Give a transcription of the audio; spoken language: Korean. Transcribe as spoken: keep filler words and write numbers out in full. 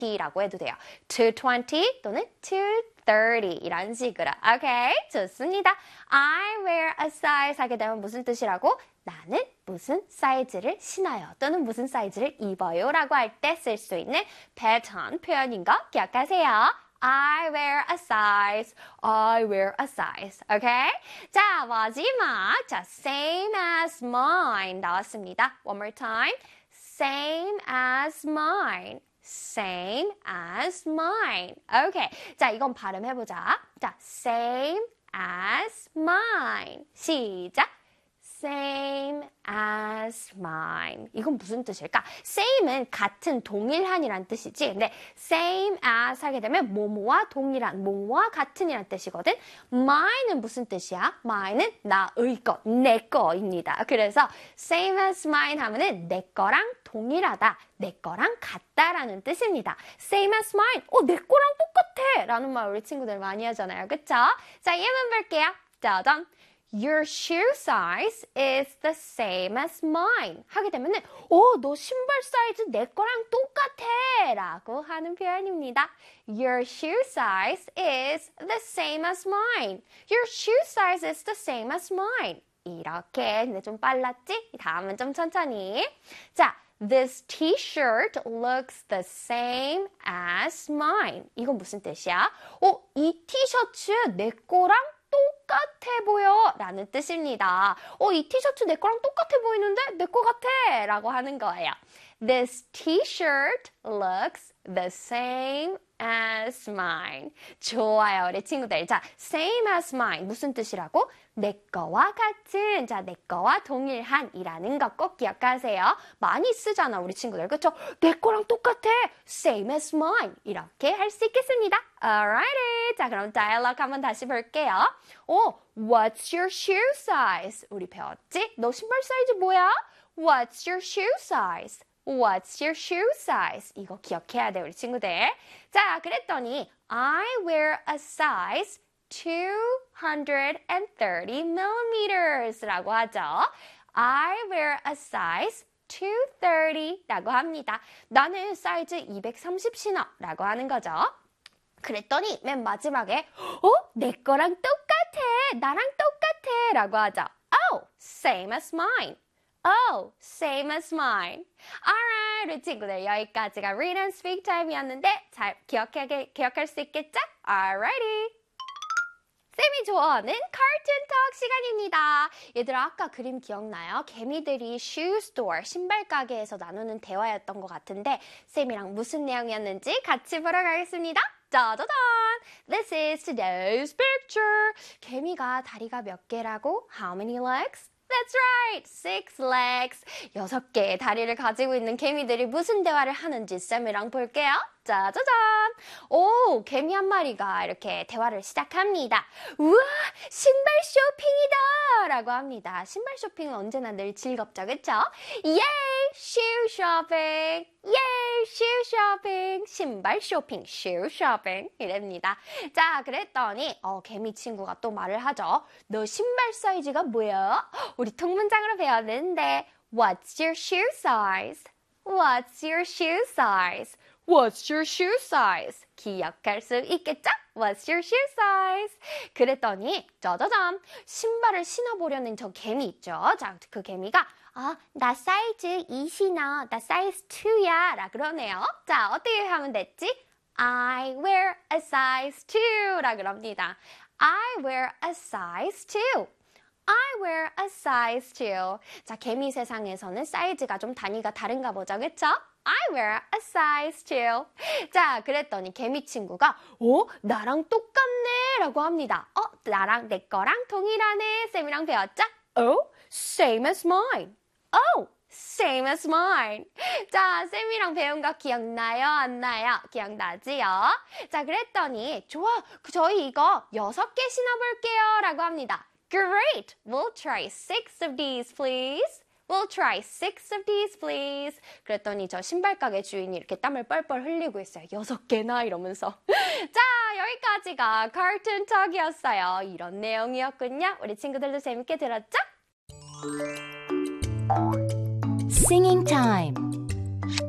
이십라고 해도 돼요. to 이십 또는 to 삼십 이런 식으로. 오케이? 좋습니다. I wear a size 하게 되면 무슨 뜻이라고? 나는 무슨 사이즈를 신어요. 또는 무슨 사이즈를 입어요. 라고 할 때 쓸 수 있는 패턴 표현인 거 기억하세요. I wear a size. I wear a size. 오케이? 자, 마지막. 자, same as mine 나왔습니다. One more time. Same as mine. Same as mine. 오케이. 자, 이건 발음해보자. 자, same as mine. 시작. Same as mine. 이건 무슨 뜻일까? Same은 같은, 동일한이란 뜻이지. 근데 same as 하게 되면 뭐뭐와 동일한, 뭐뭐와 같은이란 뜻이거든. mine은 무슨 뜻이야? mine은 나의 것, 내 거입니다. 그래서 same as mine 하면은 내 거랑 동일하다, 내 거랑 같다라는 뜻입니다. Same as mine. 어, 내 거랑 똑같아! 라는 말 우리 친구들 많이 하잖아요. 그쵸? 자, 예문 볼게요. 짜잔. Your shoe size is the same as mine. 하게 되면은, 어, 너 신발 사이즈 내 거랑 똑같아! 라고 하는 표현입니다. Your shoe size is the same as mine. Your shoe size is the same as mine. 이렇게. 근데 좀 빨랐지? 다음은 좀 천천히. 자, This t-shirt looks the same as mine. 이건 무슨 뜻이야? 어, 이 티셔츠 내 거랑 똑같아 보여 라는 뜻입니다. 어, 이 티셔츠 내 거랑 똑같아 보이는데 내 거 같아 라고 하는 거예요. This t-shirt looks the same as mine. 좋아요, 우리 친구들. 자, same as mine. 무슨 뜻이라고? 내 거와 같은, 자, 내 거와 동일한이라는 거 꼭 기억하세요. 많이 쓰잖아, 우리 친구들. 그쵸? 내 거랑 똑같아. Same as mine. 이렇게 할 수 있겠습니다. Alrighty. 자, 그럼 dialogue 한번 다시 볼게요. 어, what's your shoe size? 우리 배웠지? 너 신발 사이즈 뭐야? What's your shoe size? What's your shoe size? 이거 기억해야 돼, 우리 친구들. 자, 그랬더니 I wear a size two hundred thirty millimeters 라고 하죠. I wear a size two thirty 라고 합니다. 나는 사이즈 이백삼십 신어 라고 하는 거죠. 그랬더니 맨 마지막에 어? 내 거랑 똑같아. 나랑 똑같아 라고 하죠. Oh, same as mine. Oh, same as mine. Alright, 우리 친구들 여기까지가 Read and Speak Time이었는데 잘 기억하게, 기억할 수 있겠죠? Alrighty. 쌤이 좋아하는 Cartoon Talk 시간입니다. 얘들아, 아까 그림 기억나요? 개미들이 shoe store, 신발 가게에서 나누는 대화였던 것 같은데 쌤이랑 무슨 내용이었는지 같이 보러 가겠습니다. 짜자잔! This is today's picture. 개미가 다리가 몇 개라고? How many legs? That's right! Six legs. 여섯 개의 다리를 가지고 있는 개미들이 무슨 대화를 하는지 쌤이랑 볼게요. 짜자잔! 오, 개미 한 마리가 이렇게 대화를 시작합니다. 우와, 신발 쇼핑이다! 라고 합니다. 신발 쇼핑은 언제나 늘 즐겁죠, 그쵸? 예이! shoe shopping! 예이! shoe shopping! 신발 쇼핑, shoe shopping! 이랍니다. 자, 그랬더니 어, 개미 친구가 또 말을 하죠. 너 신발 사이즈가 뭐야? 우리 통문장으로 배웠는데 What's your shoe size? What's your shoe size? What's your shoe size? 기억할 수 있겠죠? What's your shoe size? 그랬더니 짜자잔 신발을 신어보려는 저 개미 있죠? 자, 그 개미가 아, 나 사이즈 이 신어. 나 사이즈 이야 라 그러네요. 자, 어떻게 하면 됐지? I wear a size two 라 그럽니다. I wear a size two. I wear a size two. 자, 개미 세상에서는 사이즈가 좀 단위가 다른가 보죠, 그쵸? I wear a size two. 자, 그랬더니 개미 친구가 어? 나랑 똑같네 라고 합니다. 어? 나랑 내 거랑 동일하네. 쌤이랑 배웠죠? Oh, same as mine. Oh, same as mine. 자, 쌤이랑 배운 거 기억나요? 안 나요? 기억나지요? 자, 그랬더니 좋아, 저희 이거 여섯 개 신어볼게요 라고 합니다. Great! We'll try six of these, please. We'll try six of these, please. 그랬더니 저 신발 가게 주인이 이렇게 땀을 뻘뻘 흘리고 있어요. 여섯 개나 이러면서. 자, 여기까지가 Cartoon Talk이었어요. 이런 내용이었군요. 우리 친구들도 재밌게 들었죠? Singing time.